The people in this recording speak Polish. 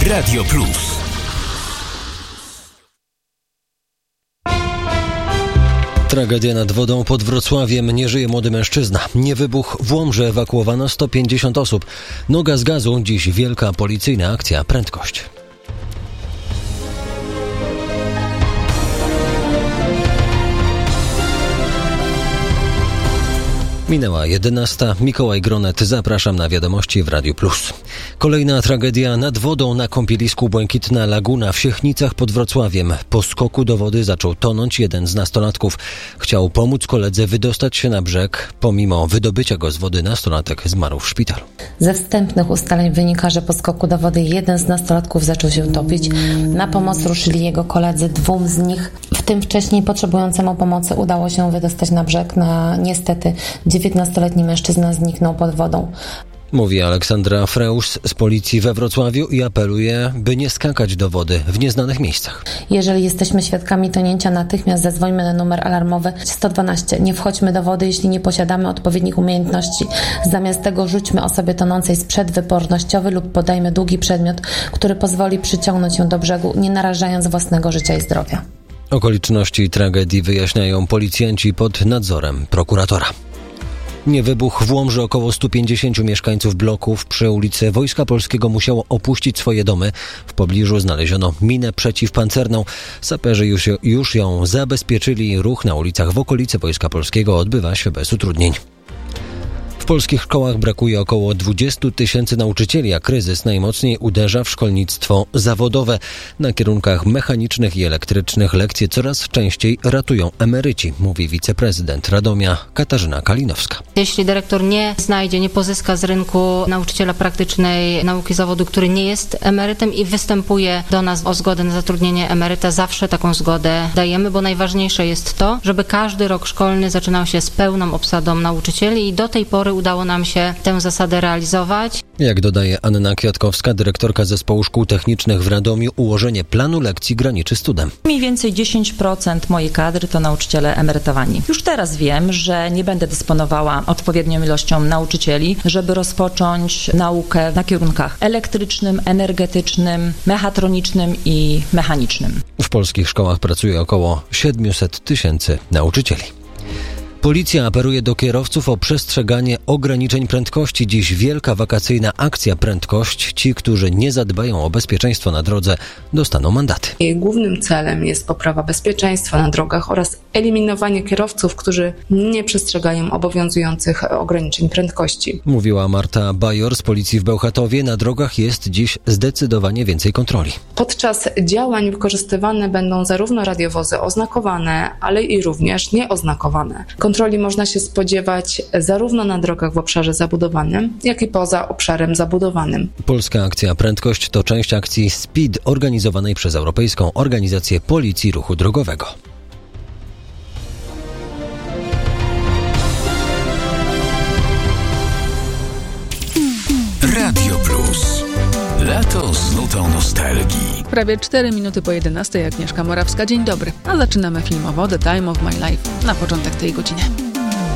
Radio Plus. Tragedia nad wodą pod Wrocławiem. Nie żyje młody mężczyzna. Nie wybuch w Łomży. Ewakuowano 150 osób. Noga z gazu. Dziś wielka policyjna akcja Prędkość. Minęła 11. Mikołaj Gronet. Zapraszam na wiadomości w Radiu Plus. Kolejna tragedia nad wodą na kąpielisku Błękitna Laguna w Siechnicach pod Wrocławiem. Po skoku do wody zaczął tonąć jeden z nastolatków. Chciał pomóc koledze wydostać się na brzeg. Pomimo wydobycia go z wody nastolatek zmarł w szpitalu. Ze wstępnych ustaleń wynika, że po skoku do wody jeden z nastolatków zaczął się topić. Na pomoc ruszyli jego koledzy. Dwóm z nich, w tym wcześniej potrzebującemu pomocy, udało się wydostać na brzeg. Niestety 19-letni mężczyzna zniknął pod wodą. Mówi Aleksandra Freus z policji we Wrocławiu i apeluje, by nie skakać do wody w nieznanych miejscach. Jeżeli jesteśmy świadkami tonięcia, natychmiast zadzwońmy na numer alarmowy 112. Nie wchodźmy do wody, jeśli nie posiadamy odpowiednich umiejętności. Zamiast tego rzućmy osobie tonącej sprzęt wypornościowy lub podajmy długi przedmiot, który pozwoli przyciągnąć ją do brzegu, nie narażając własnego życia i zdrowia. Okoliczności tragedii wyjaśniają policjanci pod nadzorem prokuratora. Nie wybuch w Łomży. Około 150 mieszkańców bloków przy ulicy Wojska Polskiego musiało opuścić swoje domy. W pobliżu znaleziono minę przeciwpancerną. Saperzy już ją zabezpieczyli. Ruch na ulicach w okolicy Wojska Polskiego odbywa się bez utrudnień. W polskich szkołach brakuje około 20 000 nauczycieli, a kryzys najmocniej uderza w szkolnictwo zawodowe. Na kierunkach mechanicznych i elektrycznych lekcje coraz częściej ratują emeryci, mówi wiceprezydent Radomia Katarzyna Kalinowska. Jeśli dyrektor nie pozyska z rynku nauczyciela praktycznej nauki zawodu, który nie jest emerytem i występuje do nas o zgodę na zatrudnienie emeryta, zawsze taką zgodę dajemy, bo najważniejsze jest to, żeby każdy rok szkolny zaczynał się z pełną obsadą nauczycieli i do tej pory udało nam się tę zasadę realizować. Jak dodaje Anna Kwiatkowska, dyrektorka Zespołu Szkół Technicznych w Radomiu, ułożenie planu lekcji graniczy z cudem. Mniej więcej 10% mojej kadry to nauczyciele emerytowani. Już teraz wiem, że nie będę dysponowała odpowiednią ilością nauczycieli, żeby rozpocząć naukę na kierunkach elektrycznym, energetycznym, mechatronicznym i mechanicznym. W polskich szkołach pracuje około 700 000 nauczycieli. Policja apeluje do kierowców o przestrzeganie ograniczeń prędkości. Dziś wielka wakacyjna akcja Prędkość. Ci, którzy nie zadbają o bezpieczeństwo na drodze, dostaną mandaty. Jej głównym celem jest poprawa bezpieczeństwa na drogach oraz eliminowanie kierowców, którzy nie przestrzegają obowiązujących ograniczeń prędkości. Mówiła Marta Bajor z policji w Bełchatowie. Na drogach jest dziś zdecydowanie więcej kontroli. Podczas działań wykorzystywane będą zarówno radiowozy oznakowane, ale i również nieoznakowane. Kontroli można się spodziewać zarówno na drogach w obszarze zabudowanym, jak i poza obszarem zabudowanym. Polska akcja Prędkość to część akcji SPEED organizowanej przez Europejską Organizację Policji Ruchu Drogowego. Radio Plus. Lato z nutą nostalgii. Prawie 4 minuty po 11. Agnieszka Morawska. Dzień dobry. A zaczynamy filmowo The Time of My Life na początek tej godziny.